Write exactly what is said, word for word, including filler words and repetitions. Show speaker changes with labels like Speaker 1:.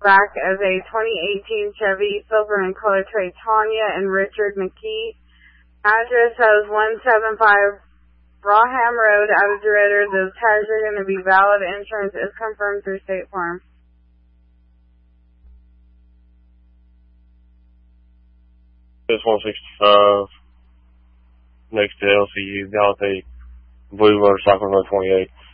Speaker 1: back as a twenty eighteen Chevy Silver in color trade Tanya and Richard McKee. Address has one seventy-five Braham Road out of DeRidder. Those tires are going to be valid. Insurance is confirmed through State Farm.
Speaker 2: It's one sixty-five. Next to L C U. Got a blue motorcycle number twenty-eight.